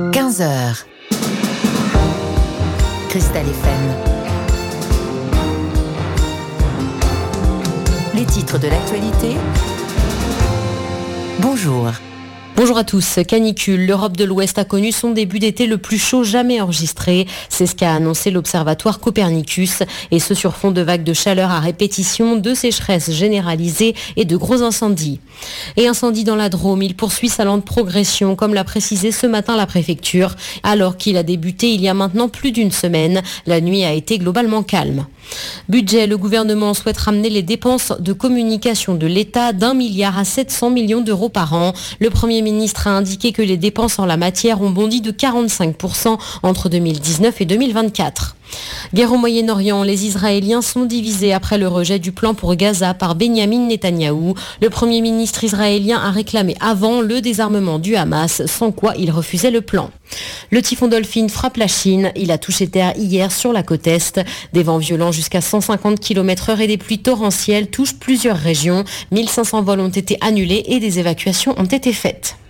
15h. Cristal FM. Les titres de l'actualité. Bonjour. Bonjour à tous. Canicule. L'Europe de l'Ouest a connu son début d'été le plus chaud jamais enregistré. C'est ce qu'a annoncé l'Observatoire Copernicus. Et ce sur fond de vagues de chaleur à répétition, de sécheresse généralisée et de gros incendies. Et incendie dans la Drôme. Il poursuit sa lente progression, comme l'a précisé ce matin la préfecture. Alors qu'il a débuté il y a maintenant plus d'une semaine, la nuit a été globalement calme. Budget. Le gouvernement souhaite ramener les dépenses de communication de l'État d'1 milliard à 700 millions d'euros par an. Le Premier ministre a indiqué que les dépenses en la matière ont bondi de 45% entre 2019 et 2024. Guerre au Moyen-Orient, les Israéliens sont divisés après le rejet du plan pour Gaza par Benyamin Netanyahou. Le Premier ministre israélien a réclamé avant le désarmement du Hamas, sans quoi il refusait le plan. Le typhon Dolphin frappe la Chine. Il a touché terre hier sur la côte Est. Des vents violents jusqu'à 150 km/h et des pluies torrentielles touchent plusieurs régions. 1500 vols ont été annulés et des évacuations ont été faites.